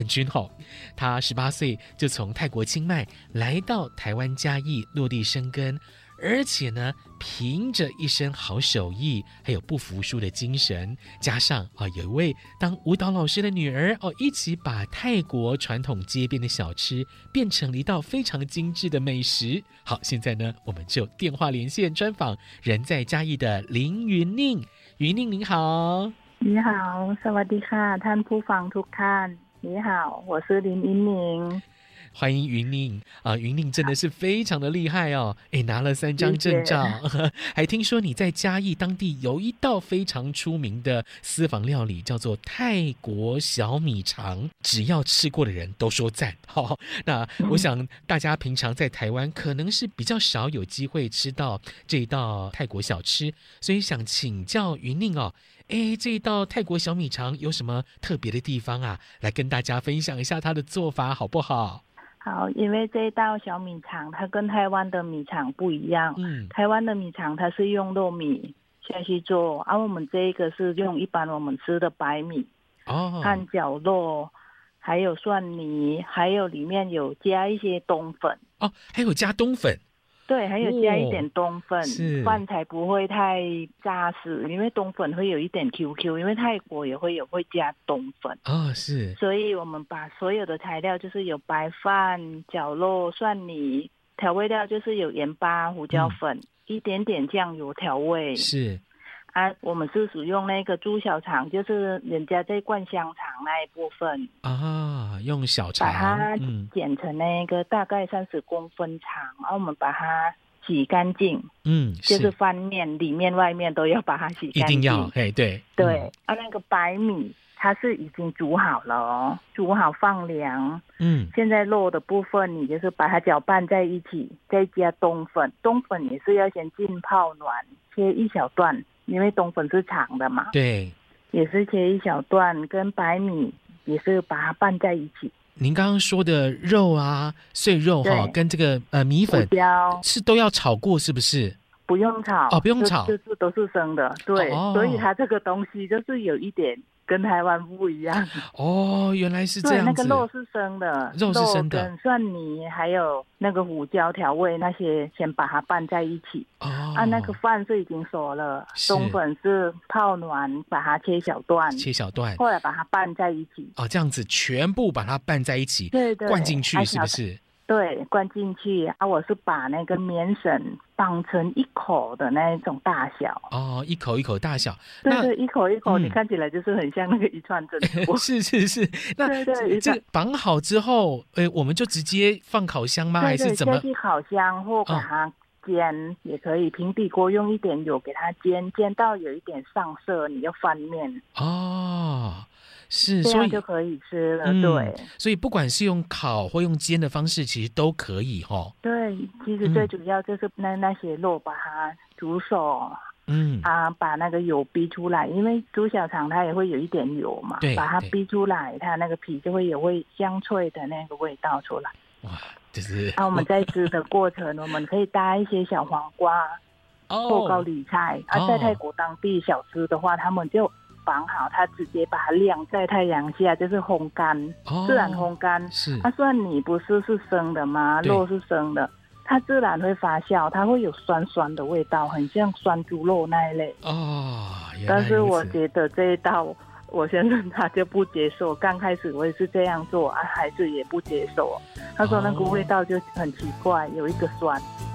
君他18岁就从泰国清迈来到台湾嘉义落地生根，而且呢，凭着一身好手艺，还有不服输的精神，加上有一位当舞蹈老师的女儿一起把泰国传统街边的小吃变成了一道非常精致的美食。好，现在呢，我们就电话连线专访人在嘉义的林云宁。云宁您好。 你好，สวัสดีค่ะท่านผู้ฟังทุกท่าน。你好，我是林云宁。 欢迎云宁云宁真的是非常的厉害拿了3张证照，还听说你在嘉义当地有一道非常出名的私房料理，叫做泰国小米肠，只要吃过的人都说赞。那我想大家平常在台湾可能是比较少有机会吃到这一道泰国小吃，所以想请教云宁这一道泰国小米肠有什么特别的地方啊？来跟大家分享一下它的做法好不好？ 好，因为这一道小米肠它跟台湾的米肠不一样，台湾的米肠它是用糯米下去做，而我们这一个是用一般我们吃的白米和绞肉，还有蒜泥，还有里面有加一些冬粉还有加冬粉。 对，还有加一点冬粉，饭才不会太扎实，因为冬粉会有一点 QQ， 因为泰国也会加冬粉是， 所以我们把所有的材料就是有白饭、绞肉、蒜泥，调味料就是有盐巴、胡椒粉，一点点酱油调味。 是我们是使用那个猪小肠，就是人家在灌香肠那一部分用小肠把它剪成那个大概30公分长，然后我们把它洗干净，就是翻面里面外面都要把它洗干净， 一定要，对， 那个白米它是已经煮好了煮好放凉，现在肉的部分你就是把它搅拌在一起，再加冬粉，冬粉也是要先浸泡暖，切一小段，因为冬粉是长的嘛， 对， 也是切一小段，跟白米也是把它拌在一起。 您刚刚说的肉碎肉跟这个米粉是都要炒过是不是？ 不用炒不用炒， 就是都是生的，对，所以它这个东西就是有一点跟台湾不一样。 原来是这样子。 对，那个肉是生的， 肉是生的， 跟蒜泥还有那个胡椒调味那些先把它拌在一起。那个饭是已经熟了，冬粉是泡暖，把它切小段，后来把它拌在一起。 这样子全部把它拌在一起， 对， 灌进去是不是？ 对，灌进去我是把那个棉绳绑成一口的那种大小一口一口大小， 对，一口一口，你看起来就是很像那个一串珍珠是那这绑好之后我们就直接放烤箱吗？还是怎么？ 去烤箱或把它煎也可以，平底锅用一点油给它煎到有一点上色，你要翻面是， 这样就可以吃了。对， 所以不管是用烤或用煎的方式，其实都可以对，其实最主要就是那些肉把它煮熟，把那个油逼出来，因为猪小肠它也会有一点油嘛，把它逼出来，它那个皮就会有香脆的那个味道出来。 哇，就是我们在吃的过程，我们可以搭一些小黄瓜或高丽菜。在泰国当地小吃的话，他们就绑好，它直接把它晾在太阳下，就是烘干，自然烘干。 是蒜泥不是生的吗？肉是生的，它自然会发酵，它会有酸酸的味道，很像酸猪肉那一类。但是我觉得这一道我先生他就不接受，刚开始我也是这样做孩子也不接受，他说那个味道就很奇怪，有一个酸。